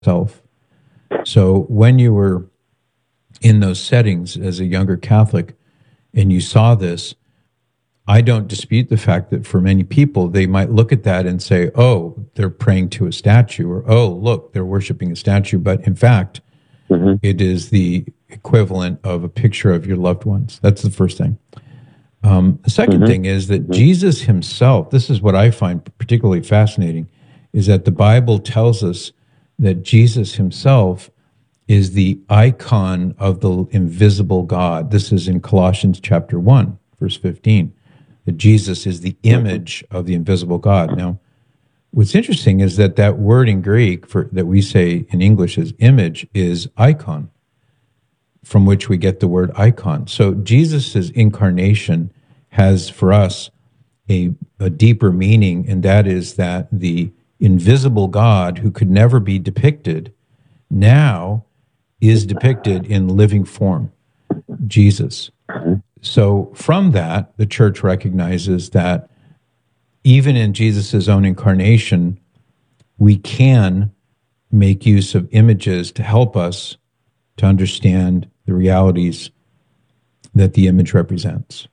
self. So when you were in those settings as a younger Catholic and you saw this, I don't dispute the fact that for many people, they might look at that and say, oh, they're praying to a statue, or, oh, look, they're worshiping a statue. But in fact, it is the equivalent of a picture of your loved ones. That's the first thing. The second thing is that Jesus himself, this is what I find particularly fascinating, is that the Bible tells us that Jesus himself is the icon of the invisible God. This is in Colossians chapter 1, verse 15, that Jesus is the image of the invisible God. Now, what's interesting is that that word in Greek that we say in English as image is icon, from which we get the word icon. So Jesus' incarnation has for us a deeper meaning, and that is that the invisible God who could never be depicted now is depicted in living form, Jesus. So from that, the church recognizes that even in Jesus' own incarnation, we can make use of images to help us to understand the realities that the image represents.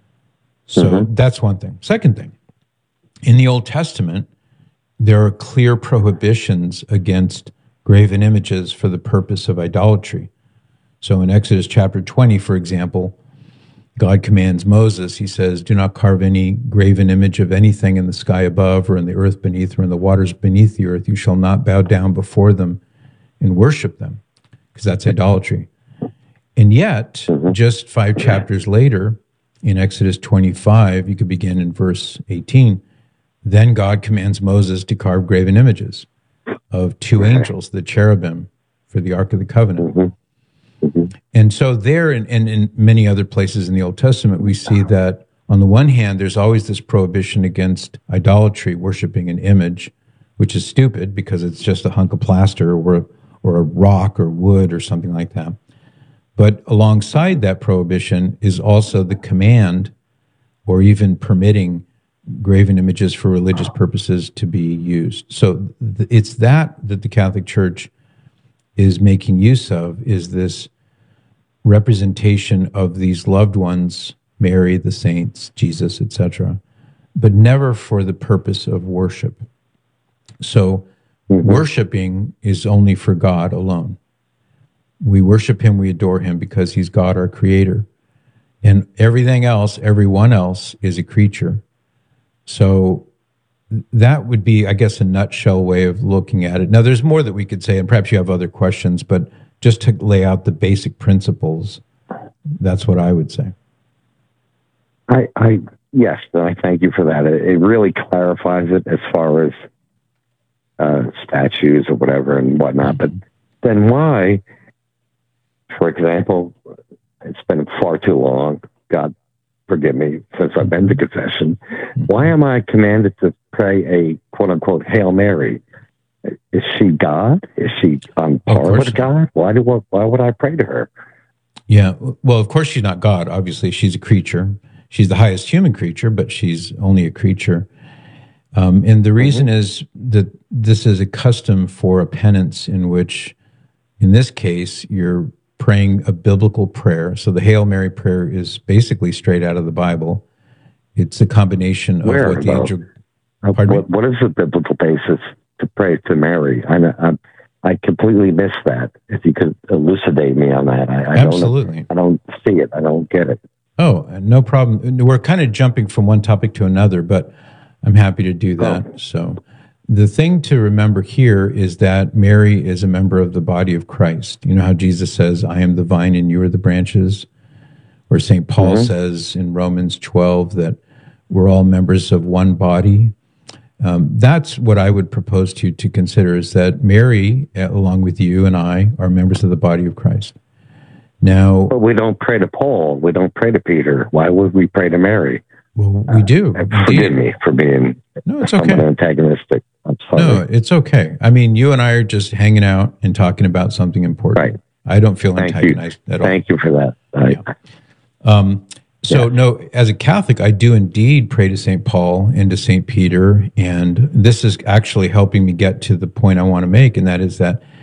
So that's one thing. Second thing, in the Old Testament, there are clear prohibitions against graven images for the purpose of idolatry. So in Exodus chapter 20, for example, God commands Moses, he says, do not carve any graven image of anything in the sky above or in the earth beneath or in the waters beneath the earth. You shall not bow down before them and worship them, because that's idolatry. And yet, just 5 chapters later, in Exodus 25, you could begin in verse 18, then God commands Moses to carve graven images of 2 angels, the cherubim, for the Ark of the Covenant. And so there, and in many other places in the Old Testament, we see that on the one hand, there's always this prohibition against idolatry, worshiping an image, which is stupid because it's just a hunk of plaster or a rock or wood or something like that. But alongside that prohibition is also the command or even permitting graven images for religious purposes to be used. So it's that the Catholic Church is making use of, is this representation of these loved ones, Mary, the saints, Jesus, etc., but never for the purpose of worship. So worshiping is only for God alone. We worship him, we adore him because he's God, our creator. And everything else, everyone else is a creature. So that would be, I guess, a nutshell way of looking at it. Now, there's more that we could say, and perhaps you have other questions, but just to lay out the basic principles, that's what I would say. Yes, I thank you for that. It really clarifies it as far as statues or whatever and whatnot. But then why, for example, it's been far too long, God forgive me, since I've been to confession, why am I commanded to pray a quote-unquote Hail Mary? Is she God? Is she on par with God? Why would I pray to her? Yeah, well, of course she's not God. Obviously, she's a creature. She's the highest human creature, but she's only a creature. And the reason is that this is a custom for a penance in which, in this case, you're praying a biblical prayer. So the Hail Mary prayer is basically straight out of the Bible. It's a combination of what the angel... What is the biblical basis to pray to Mary? I completely missed that. If you could elucidate me on that. Absolutely. I don't see it. I don't get it. Oh, no problem. We're kind of jumping from one topic to another, but I'm happy to do that. Oh. So the thing to remember here is that Mary is a member of the body of Christ. You know how Jesus says, I am the vine and you are the branches? Or St. Paul says in Romans 12 that we're all members of one body. That's what I would propose to you to consider, is that Mary, along with you and I, are members of the body of Christ. Now, but we don't pray to Paul. We don't pray to Peter. Why would we pray to Mary? Well, we do. Forgive me for being somewhat antagonistic. I'm sorry. No, it's okay. I mean, you and I are just hanging out and talking about something important. Right. I don't feel antagonized at all. Thank you for that. No, as a Catholic, I do indeed pray to St. Paul and to St. Peter, and this is actually helping me get to the point I want to make, and that is that